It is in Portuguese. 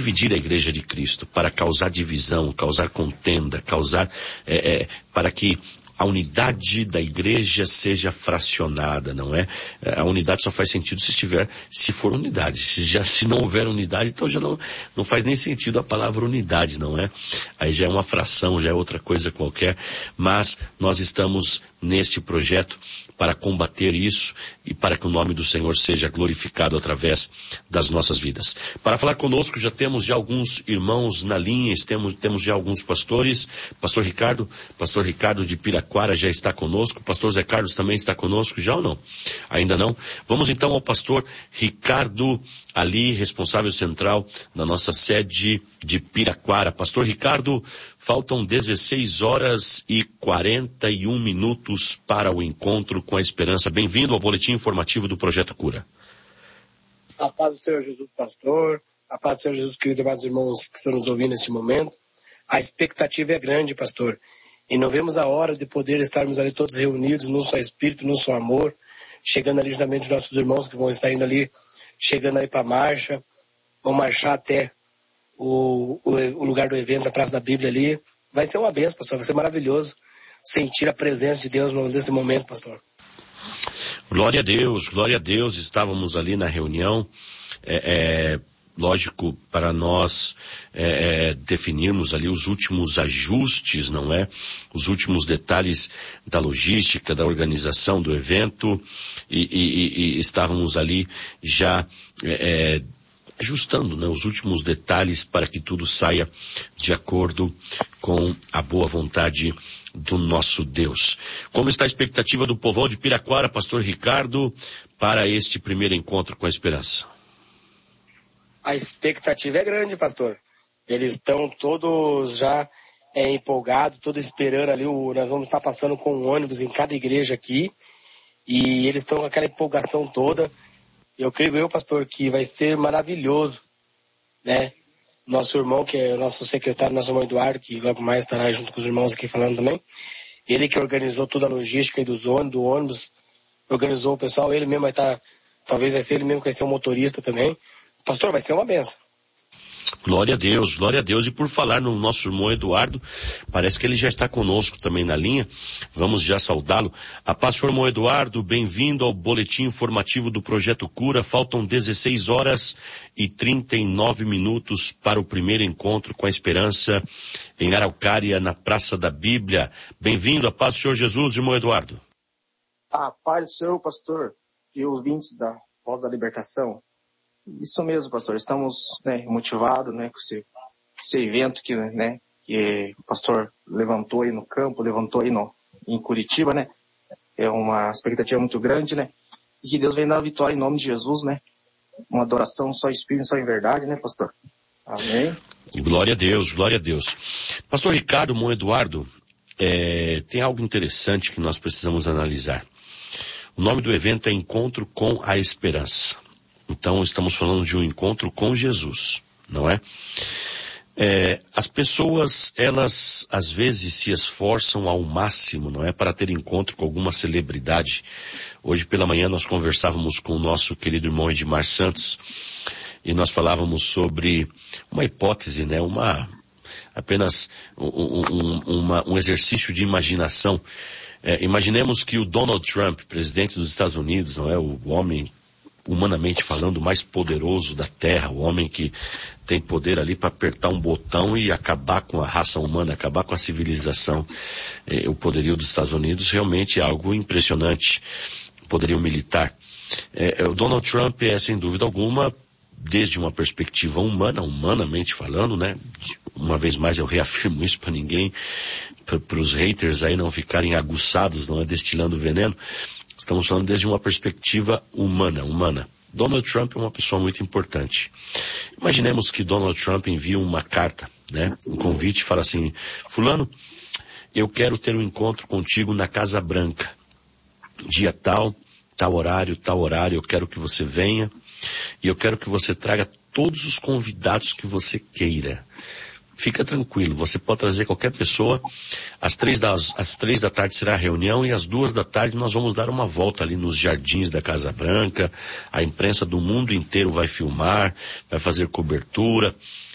dividir a igreja de Cristo, para causar divisão, causar contenda, para que a unidade da igreja seja fracionada, não é? A unidade só faz sentido se for unidade. Se não houver unidade, então já não faz nem sentido a palavra unidade, não é? Aí já é uma fração, já é outra coisa qualquer. Mas nós estamos neste projeto para combater isso e para que o nome do Senhor seja glorificado através das nossas vidas. Para falar conosco, já temos alguns irmãos na linha, temos já alguns pastores. Pastor Ricardo de Piraquara já está conosco. Pastor Zé Carlos também está conosco, já ou não? Ainda não? Vamos então ao pastor Ricardo ali, responsável central na nossa sede de Piraquara. Pastor Ricardo, faltam 16 horas e 41 minutos para o encontro com a esperança. Bem-vindo ao boletim informativo do Projeto Cura. A paz do Senhor Jesus, pastor. A paz do Senhor Jesus, queridos amados irmãos que estão nos ouvindo nesse momento. A expectativa é grande, pastor. E não vemos a hora de poder estarmos ali todos reunidos, num só espírito, num só amor, chegando ali juntamente os nossos irmãos que vão estar indo ali, chegando ali para a marcha, vão marchar até o lugar do evento, da Praça da Bíblia ali. Vai ser uma bênção, pastor, vai ser maravilhoso sentir a presença de Deus nesse momento, pastor. Glória a Deus, estávamos ali na reunião, lógico, para nós definirmos ali os últimos ajustes, não é? Os últimos detalhes da logística, da organização do evento, e estávamos ali já ajustando, né, os últimos detalhes para que tudo saia de acordo com a boa vontade do nosso Deus. Como está a expectativa do povão de Piraquara, pastor Ricardo, para este primeiro encontro com a esperança? A expectativa é grande, pastor. Eles estão todos já empolgados, todos esperando ali. Nós vamos estar passando com um ônibus em cada igreja aqui. E eles estão com aquela empolgação toda. Eu creio, pastor, que vai ser maravilhoso, né? Nosso irmão, que é o nosso secretário, nosso irmão Eduardo, que logo mais estará junto com os irmãos aqui falando também. Ele que organizou toda a logística do ônibus, organizou o pessoal. Ele mesmo vai estar, talvez vai ser ele mesmo que vai ser o motorista também. Pastor, vai ser uma benção. Glória a Deus. E por falar no nosso irmão Eduardo, parece que ele já está conosco também na linha. Vamos já saudá-lo. A paz, senhor irmão Eduardo, bem-vindo ao boletim informativo do Projeto Cura. Faltam 16 horas e 39 minutos para o primeiro encontro com a esperança em Araucária, na Praça da Bíblia. Bem-vindo, a paz do Senhor Jesus, irmão Eduardo. A paz do Senhor, pastor, e ouvintes da Voz da Libertação. Isso mesmo, pastor. Estamos motivados com esse evento que o pastor levantou aí no campo, levantou aí em Curitiba, né? É uma expectativa muito grande, né? E que Deus venha dar a vitória em nome de Jesus, né? Uma adoração só em espírito, só em verdade, né, pastor? Amém. Glória a Deus. Pastor Ricardo, irmão Eduardo, tem algo interessante que nós precisamos analisar. O nome do evento é Encontro com a Esperança. Então, estamos falando de um encontro com Jesus, não é? As pessoas, elas, às vezes, se esforçam ao máximo, não é? Para ter encontro com alguma celebridade. Hoje pela manhã nós conversávamos com o nosso querido irmão Edmar Santos, e nós falávamos sobre uma hipótese, né? Apenas um exercício de imaginação. Imaginemos que o Donald Trump, presidente dos Estados Unidos, não é? O homem, humanamente falando, mais poderoso da Terra, o homem que tem poder ali para apertar um botão e acabar com a raça humana, acabar com a civilização. O poderio dos Estados Unidos realmente é algo impressionante, o poderio militar. O Donald Trump é, sem dúvida alguma, desde uma perspectiva humana, humanamente falando, né? Uma vez mais eu reafirmo isso para ninguém, para os haters aí não ficarem aguçados, não é, destilando veneno. Estamos falando desde uma perspectiva humana. Donald Trump é uma pessoa muito importante. Imaginemos que Donald Trump envia uma carta, né? Um convite, fala assim: fulano, eu quero ter um encontro contigo na Casa Branca. Dia tal horário, eu quero que você venha e eu quero que você traga todos os convidados que você queira. Fica tranquilo, você pode trazer qualquer pessoa. Às 3 da tarde será a reunião e às 2 da tarde nós vamos dar uma volta ali nos jardins da Casa Branca. A imprensa do mundo inteiro vai filmar, vai fazer cobertura.